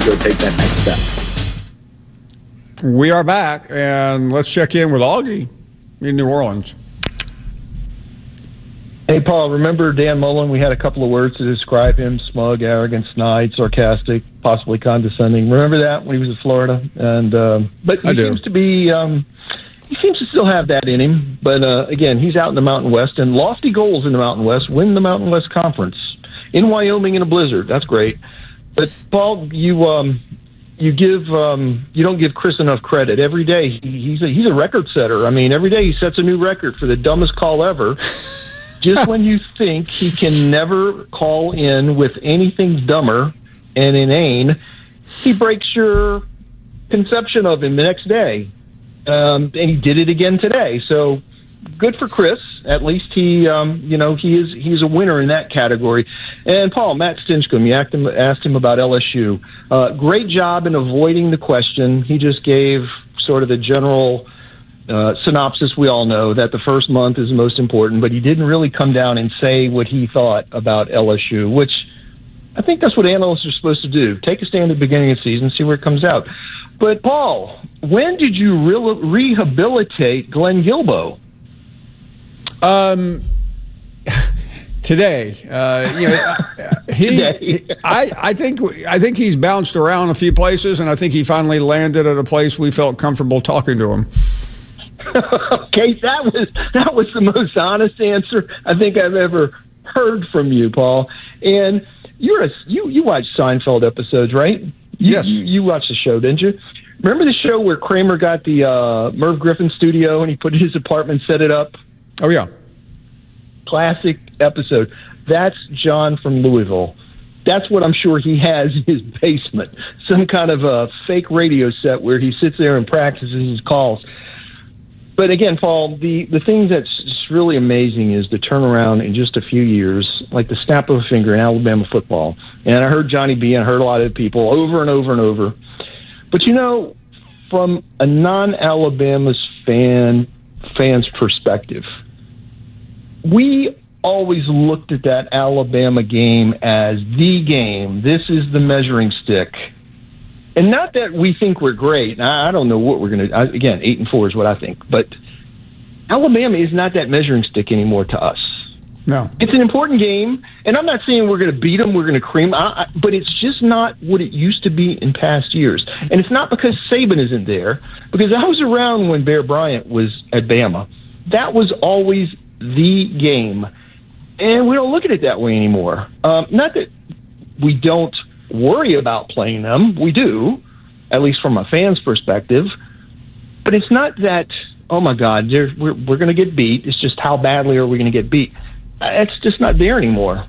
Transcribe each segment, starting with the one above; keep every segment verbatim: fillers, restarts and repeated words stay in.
go take that next step. We are back, and let's check in with Augie in New Orleans. Hey, Paul, remember Dan Mullen? We had a couple of words to describe him: smug, arrogant, snide, sarcastic, possibly condescending. Remember that when he was in Florida? And um, But he seems to be, um, he seems to still have that in him. But uh, again, he's out in the Mountain West, and lofty goals in the Mountain West, win the Mountain West Conference. In Wyoming in a blizzard. That's great. But, Paul, you... Um, You give um, you don't give Chris enough credit. Every day he, he's a, he's a record setter. I mean, every day he sets a new record for the dumbest call ever. Just when you think he can never call in with anything dumber and inane, he breaks your conception of him the next day. Um, and he did it again today. So good for Chris. At least he, um, you know, he is he's a winner in that category. And Paul, Matt Stinchcomb, you asked him, asked him about L S U. Uh, great job in avoiding the question. He just gave sort of the general uh, synopsis we all know, that the first month is the most important, but he didn't really come down and say what he thought about L S U, which I think that's what analysts are supposed to do. Take a stand at the beginning of the season, see where it comes out. But, Paul, when did you re- rehabilitate Glenn Guilbeau? Um, today, uh, you know, he, he I, I think, I think he's bounced around a few places, and I think he finally landed at a place we felt comfortable talking to him. Okay, that was that was the most honest answer I think I've ever heard from you, Paul. And you're a you you watch Seinfeld episodes, right? You, yes. You, you watched the show, didn't you? Remember the show where Kramer got the uh, Merv Griffin studio and he put it in his apartment, set it up? Oh, yeah. Classic episode. That's John from Louisville. That's what I'm sure he has in his basement. Some kind of a fake radio set where he sits there and practices his calls. But again, Paul, the, the thing that's just really amazing is the turnaround in just a few years, like the snap of a finger in Alabama football. And I heard Johnny B. and I heard a lot of people over and over and over. But, you know, from a non-Alabama fan fan's perspective, we always looked at that Alabama game as the game. This is the measuring stick. And not that we think we're great. I don't know what we're going to – again, eight and four is what I think. But Alabama is not that measuring stick anymore to us. No. It's an important game, and I'm not saying we're going to beat them, we're going to cream, I, I, but it's just not what it used to be in past years. And it's not because Saban isn't there, because I was around when Bear Bryant was at Bama. That was always the game, and we don't look at it that way anymore. Um, not that we don't worry about playing them. We do, at least from a fan's perspective. But it's not that, oh, my God, we're, we're going to get beat. It's just how badly are we going to get beat? It's just not there anymore.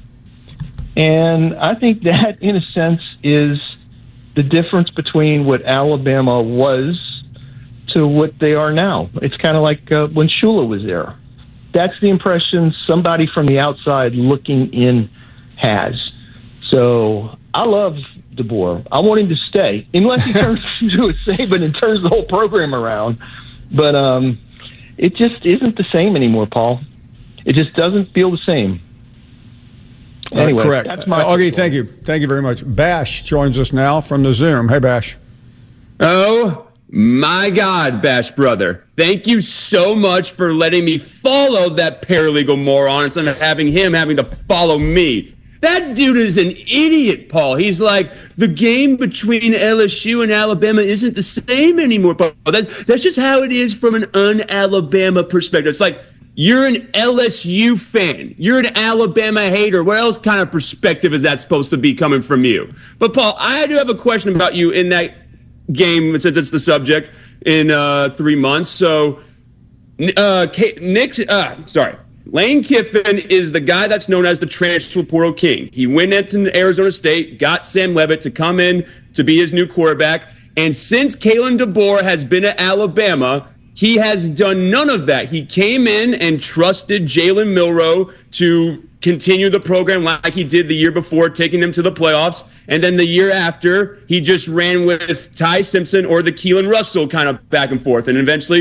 And I think that, in a sense, is the difference between what Alabama was to what they are now. It's kind of like uh, when Shula was there. That's the impression somebody from the outside looking in has. So I love DeBoer. I want him to stay, unless he turns into a Saban and turns the whole program around. But um, it just isn't the same anymore, Paul. It just doesn't feel the same. Anyway, uh, correct. That's my uh, okay, thank you. Thank you very much. Bash joins us now from the Zoom. Hey, Bash. Oh, my God, Bash brother. Thank you so much for letting me follow that paralegal moron instead of having him having to follow me. That dude is an idiot, Paul. He's like, the game between L S U and Alabama isn't the same anymore, Paul. That, that's just how it is from an un-Alabama perspective. It's like, you're an L S U fan. You're an Alabama hater. What else kind of perspective is that supposed to be coming from you? But, Paul, I do have a question about you in that game, since it's the subject, in uh, three months. So, uh, Nick, uh, sorry, Lane Kiffin is the guy that's known as the transfer portal king. He went into Arizona State, got Sam Leavitt to come in to be his new quarterback. And since Kalen DeBoer has been at Alabama, he has done none of that. He came in and trusted Jalen Milroe to continue the program like he did the year before, taking them to the playoffs. And then the year after, he just ran with Ty Simpson or the Keelan Russell kind of back and forth, and eventually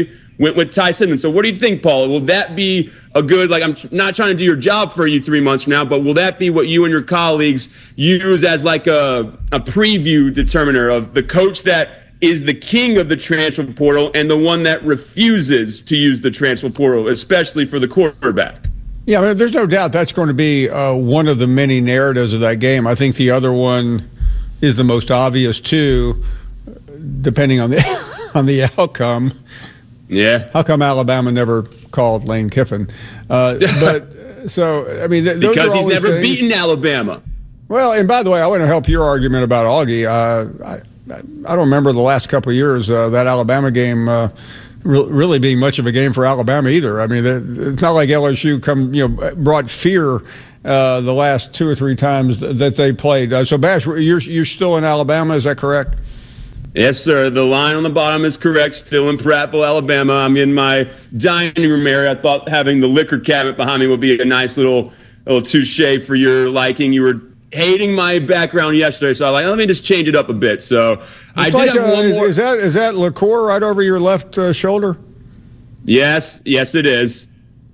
went with Ty Simmons. So what do you think, Paul? Will that be a good, like, I'm not trying to do your job for you three months from now, but will that be what you and your colleagues use as like a, a preview determiner of the coach that is the king of the transfer portal and the one that refuses to use the transfer portal, especially for the quarterback? Yeah, I mean, there's no doubt that's going to be uh, one of the many narratives of that game. I think the other one is the most obvious too, depending on the on the outcome. Yeah. How come Alabama never called Lane Kiffin? Uh, but so I mean, th- those because are he's never things. beaten Alabama. Well, and by the way, I want to help your argument about Augie. Uh, I, I don't remember the last couple of years uh, that Alabama game uh, re- really being much of a game for Alabama either. I mean, it's not like L S U come you know brought fear uh, the last two or three times that they played. Uh, so, Bash, you're you're still in Alabama, is that correct? Yes, sir. The line on the bottom is correct. Still in Prattville, Alabama. I'm in my dining room area. I thought having the liquor cabinet behind me would be a nice little little touche for your liking. You were hating my background yesterday, so I like let me just change it up a bit. So it's I did like, have uh, one is, more. Is that is that liqueur right over your left uh, shoulder? Yes, yes, it is.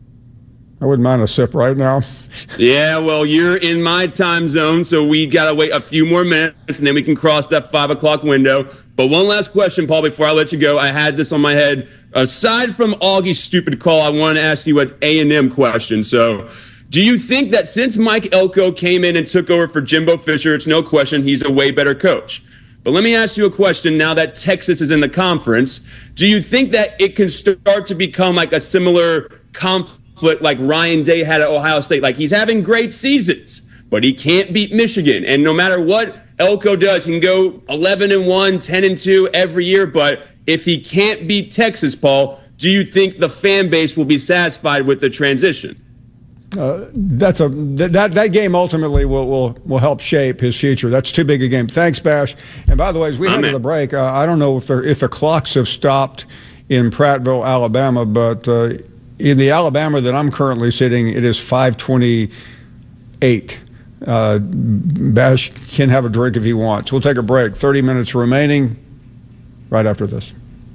I wouldn't mind a sip right now. Yeah, well, you're in my time zone, so we gotta wait a few more minutes, and then we can cross that five o'clock window. But one last question, Paul, before I let you go. I had this on my head. Aside from Augie's stupid call, I wanted to ask you an A and M question. So. Do you think that since Mike Elko came in and took over for Jimbo Fisher, it's no question he's a way better coach? But let me ask you a question now that Texas is in the conference. Do you think that it can start to become like a similar conflict like Ryan Day had at Ohio State? Like he's having great seasons, but he can't beat Michigan. And no matter what Elko does, he can go eleven and one, ten and two every year. But if he can't beat Texas, Paul, do you think the fan base will be satisfied with the transition? Uh, that's a that that game ultimately will, will will help shape his future. That's too big a game. Thanks, Bash. And by the way, as we head to the break, uh, I don't know if there, if the clocks have stopped in Prattville, Alabama, but uh, in the Alabama that I'm currently sitting, it is five twenty-eight. Uh, Bash can have a drink if he wants. We'll take a break. thirty minutes remaining. Right after this.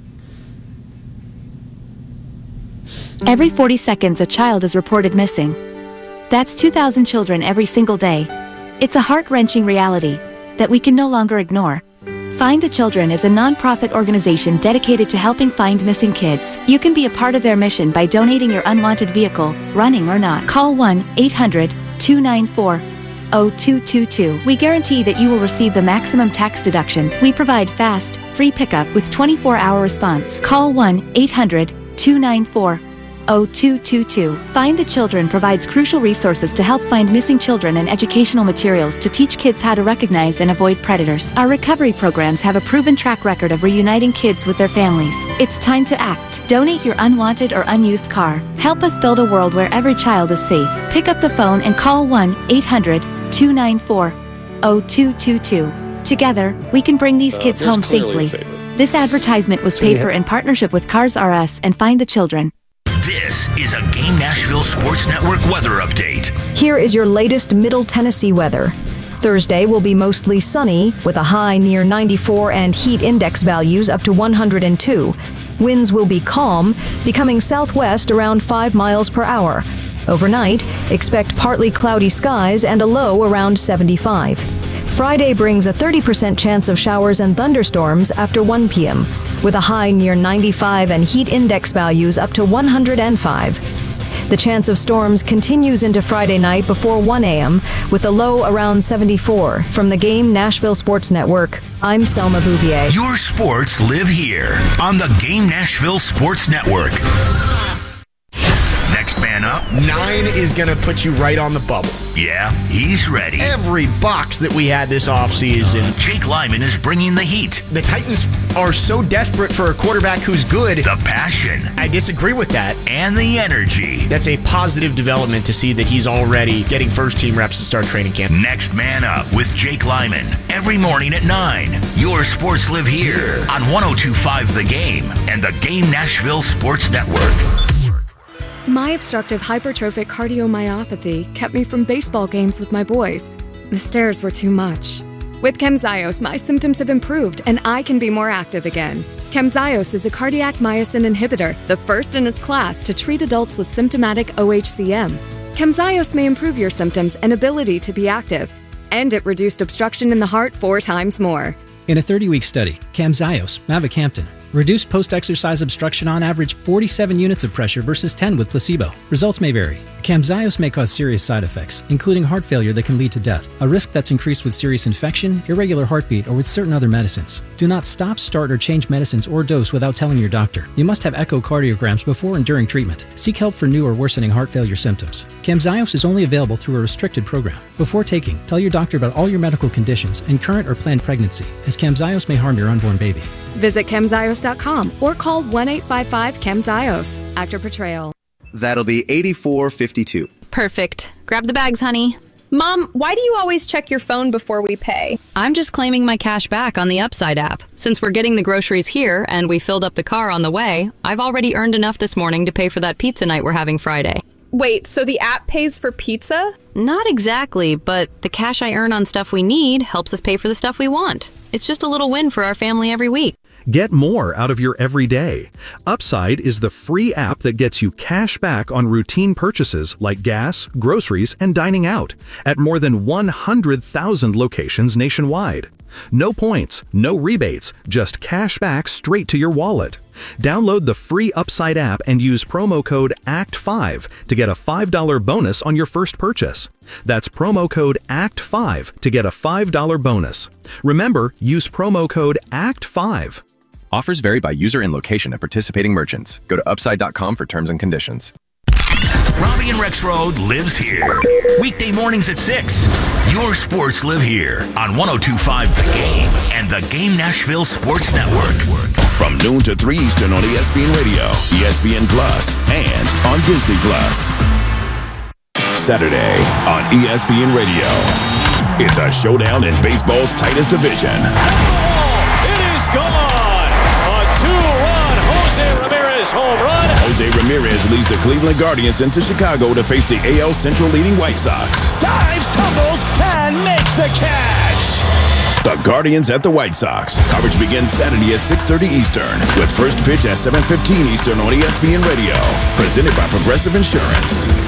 Every forty seconds, a child is reported missing. That's two thousand children every single day. It's a heart-wrenching reality that we can no longer ignore. Find the Children is a non-profit organization dedicated to helping find missing kids. You can be a part of their mission by donating your unwanted vehicle, running or not. Call one eight hundred, two nine four, zero two two two. We guarantee that you will receive the maximum tax deduction. We provide fast, free pickup with twenty-four hour response. Call one eight hundred, two nine four, zero two two two. Find the Children provides crucial resources to help find missing children and educational materials to teach kids how to recognize and avoid predators. Our recovery programs have a proven track record of reuniting kids with their families. It's time to act. Donate your unwanted or unused car. Help us build a world where every child is safe. Pick up the phone and call one eight hundred, two nine four, zero two two two. Together, we can bring these kids uh, home safely. This advertisement was paid for in partnership with Cars R Us and Find the Children. This is a Game Nashville Sports Network weather update. Here is your latest Middle Tennessee weather. Thursday will be mostly sunny with a high near ninety-four and heat index values up to one hundred two. Winds will be calm, becoming southwest around five miles per hour. Overnight, expect partly cloudy skies and a low around seventy-five. Friday brings a thirty percent chance of showers and thunderstorms after one p.m., with a high near ninety-five and heat index values up to one hundred five. The chance of storms continues into Friday night before one a.m., with a low around seventy-four. From the Game Nashville Sports Network, I'm Selma Bouvier. Your sports live here on the Game Nashville Sports Network. Next man up. Nine is going to put you right on the bubble. Yeah, he's ready. Every box that we had this offseason. Jake Lyman is bringing the heat. The Titans are so desperate for a quarterback who's good. The passion. I disagree with that. And the energy. That's a positive development to see that he's already getting first-team reps to start training camp. Next man up with Jake Lyman. Every morning at nine. Your sports live here on one oh two point five The Game and the Game Nashville Sports Network. My obstructive hypertrophic cardiomyopathy kept me from baseball games with my boys. The stairs were too much. With Camzyos, my symptoms have improved and I can be more active again. Camzyos is a cardiac myosin inhibitor, the first in its class to treat adults with symptomatic O H C M. Camzyos may improve your symptoms and ability to be active, and it reduced obstruction in the heart four times more. In a thirty-week study, Camzyos, mavacamten, reduced post-exercise obstruction on average forty-seven units of pressure versus ten with placebo. Results may vary. Camzyos may cause serious side effects, including heart failure that can lead to death, a risk that's increased with serious infection, irregular heartbeat, or with certain other medicines. Do not stop, start, or change medicines or dose without telling your doctor. You must have echocardiograms before and during treatment. Seek help for new or worsening heart failure symptoms. Camzyos is only available through a restricted program. Before taking, tell your doctor about all your medical conditions and current or planned pregnancy, as Camzyos may harm your unborn baby. Visit camzyos dot com or call one eight five five camzyos. Actor portrayal. That'll be eighty-four fifty-two. Perfect. Grab the bags, honey. Mom, why do you always check your phone before we pay? I'm just claiming my cash back on the Upside app. Since we're getting the groceries here and we filled up the car on the way, I've already earned enough this morning to pay for that pizza night we're having Friday. Wait, so the app pays for pizza? Not exactly, but the cash I earn on stuff we need helps us pay for the stuff we want. It's just a little win for our family every week. Get more out of your everyday. Upside is the free app that gets you cash back on routine purchases like gas, groceries, and dining out at more than one hundred thousand locations nationwide. No points, no rebates, just cash back straight to your wallet. Download the free Upside app and use promo code A C T five to get a five dollars bonus on your first purchase. That's promo code A C T five to get a five dollars bonus. Remember, use promo code A C T five. Offers vary by user and location at participating merchants. Go to upside dot com for terms and conditions. Robbie and Rexroad lives here. Weekday mornings at six. Your sports live here on one oh two point five The Game and the Game Nashville Sports Network. From noon to three Eastern on E S P N Radio, E S P N Plus, and on Disney Plus. Saturday on E S P N Radio. It's a showdown in baseball's tightest division. It is gone! Two-run Jose Ramirez home run. Jose Ramirez leads the Cleveland Guardians into Chicago to face the A L Central leading White Sox. Dives, tumbles, and makes the catch. The Guardians at the White Sox. Coverage begins Saturday at six thirty Eastern with first pitch at seven fifteen Eastern on E S P N Radio. Presented by Progressive Insurance.